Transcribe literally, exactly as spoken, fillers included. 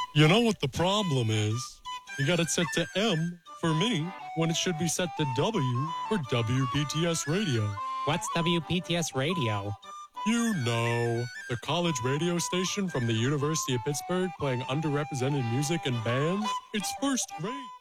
You know what the problem is? You got it set to M for me when it should be set to W for W P T S Radio. What's W P T S Radio? You know, the college radio station from the University of Pittsburgh playing underrepresented music and bands. It's first rate.